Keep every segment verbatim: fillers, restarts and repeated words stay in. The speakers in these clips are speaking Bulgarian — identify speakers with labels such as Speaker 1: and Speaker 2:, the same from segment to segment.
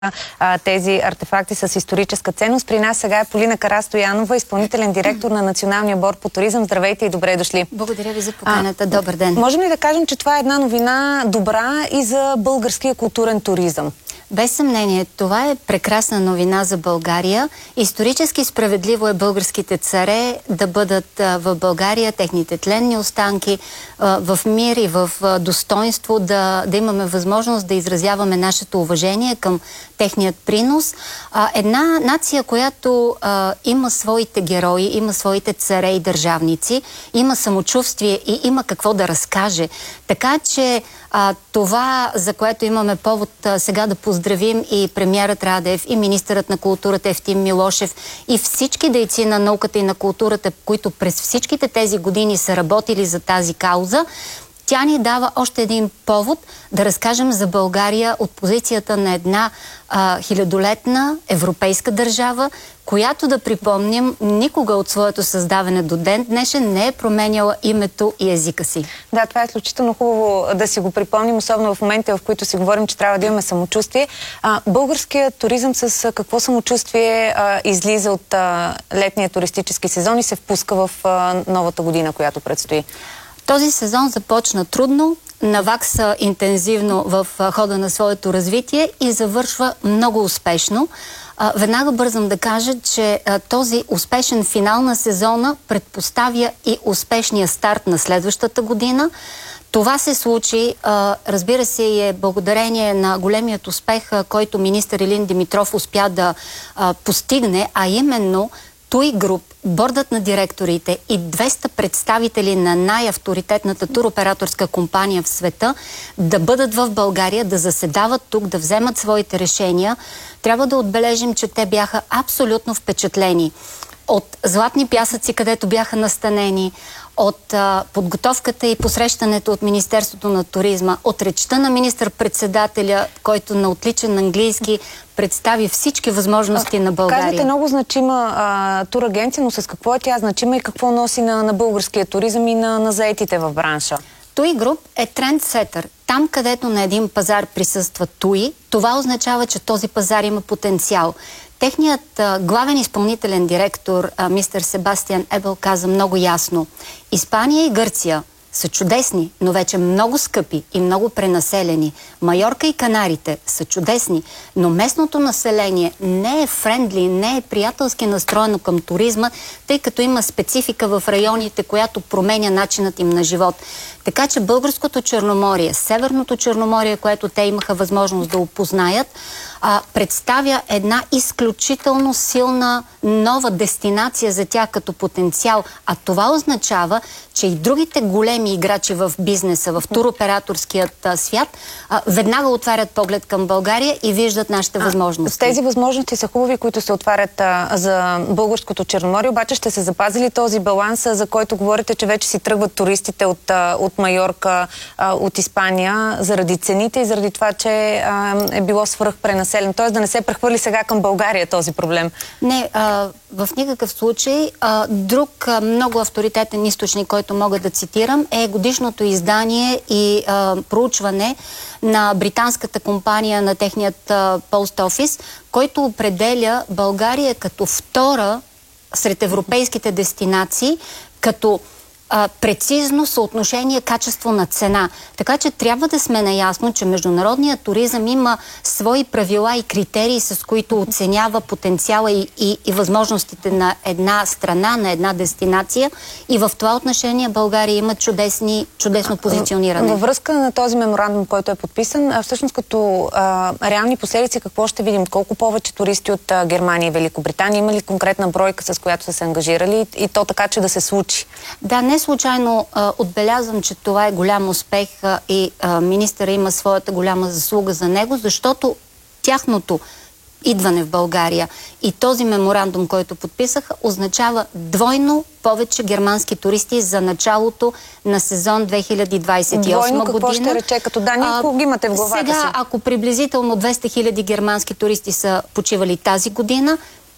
Speaker 1: а, тези артефакти с историческа ценност. При нас сега е Полина Карастоянова, изпълнителен директор на Националния борд по туризъм. Здравейте и добре дошли.
Speaker 2: Благодаря ви за поканата. Добър ден.
Speaker 1: Можем ли да кажем, че това е една новина добра и за българския културен туризъм?
Speaker 2: Без съмнение, това е прекрасна новина за България. Исторически справедливо е българските царе да бъдат а, в България, техните тленни останки, а, в мир и в а, достоинство, да, да имаме възможност да изразяваме нашето уважение към техният принос. А, една нация, която а, има своите герои, има своите царе и държавници, има самочувствие и има какво да разкаже. Така че а, това, за което имаме повод а, сега да поздравим и премиерът Радев, и министърът на културата Евтим Милошев, и всички дейци на науката и на културата, които през всичките тези години са работили за тази кауза, тя ни дава още един повод да разкажем за България от позицията на една а, хилядолетна европейска държава, която, да припомним, никога от своето създаване до ден днешен не е променяла името и езика си.
Speaker 1: Да, това е изключително хубаво да си го припомним, особено в момента, в които си говорим, че трябва да имаме самочувствие. А, българският туризъм с какво самочувствие а, излиза от а, летния туристически сезон и се впуска в а, новата година, която предстои?
Speaker 2: Този сезон започна трудно, навакса интензивно в хода на своето развитие и завършва много успешно. Веднага бързам да кажа, че този успешен финал на сезона предпоставя и успешния старт на следващата година. Това се случи, разбира се, и е благодарение на големият успех, който министър Илин Димитров успя да постигне, а именно Туи Груп, бордът на директорите и двеста представители на най-авторитетната туроператорска компания в света да бъдат в България, да заседават тук, да вземат своите решения. Трябва да отбележим, че те бяха абсолютно впечатлени от Златни пясъци, където бяха настанени, от а, подготовката и посрещането от Министерството на туризма, от речта на министър-председателя, който на отличен английски представи всички възможности а, на България.
Speaker 1: Казвате много значима а, турагенция, но с какво е тя значима и какво носи на, на българския туризъм и на, на заетите в бранша?
Speaker 2: Туи Груп е трендсетър. Там, където на един пазар присъства Туи, това означава, че този пазар има потенциал. Техният а, главен изпълнителен директор, а, мистер Себастиан Ебел, каза много ясно: Испания и Гърция са чудесни, но вече много скъпи и много пренаселени. Майорка и Канарите са чудесни, но местното население не е френдли, не е приятелски настроено към туризма, тъй като има специфика в районите, която променя начинът им на живот. Така че българското Черноморие, Северното Черноморие, което те имаха възможност да опознаят, а, представя една изключително силна нова дестинация за тях като потенциал. А това означава, че и другите големи играчи в бизнеса, в туроператорският а, свят, а, веднага отварят поглед към България и виждат нашите а, възможности.
Speaker 1: Тези възможности са хубави, които се отварят а, за българското Черноморие, обаче ще се запази ли този баланс, а, за който говорите, че вече си тръгват туристите от, а, от Майорка, а, от Испания, заради цените и заради това, че а, е било свръхпренаселен? Т.е. да не се прехвърли сега към България този проблем?
Speaker 2: Не, а, в никакъв случай. А, друг а, много авторитетен източник, който мога да цитирам, е годишното издание и а, проучване на британската компания на техният а, Post Office, който определя България като втора сред европейските дестинации, като а, прецизно съотношение качество на цена. Така че трябва да сме наясно, че международният туризъм има свои правила и критерии, с които оценява потенциала и, и, и възможностите на една страна, на една дестинация. И в това отношение България има чудесни, чудесно позициониране.
Speaker 1: Във връзка на този меморандум, който е подписан, всъщност като а, реални последици, какво ще видим? Колко повече туристи от а, Германия и Великобритания? Има ли конкретна бройка, с която са се ангажирали и, и то така, че да се случи?
Speaker 2: Да, не случайно а, отбелязвам, че това е голям успех а, и а, министъра има своята голяма заслуга за него, защото тяхното идване в България и този меморандум, който подписаха, означава двойно повече германски туристи за началото на сезон две хиляди двадесет и осма
Speaker 1: двойно какво
Speaker 2: година.
Speaker 1: Ще рече като данни, ако ги имате в главата
Speaker 2: сега,
Speaker 1: си?
Speaker 2: Ако приблизително двеста хиляди германски туристи са почивали тази година,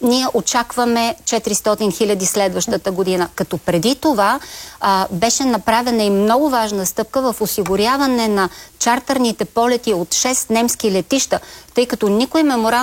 Speaker 2: ние очакваме четиристотин хиляди следващата година. Като преди това а, беше направена и много важна стъпка в осигуряване на чартърните полети от шест немски летища, тъй като никой меморандум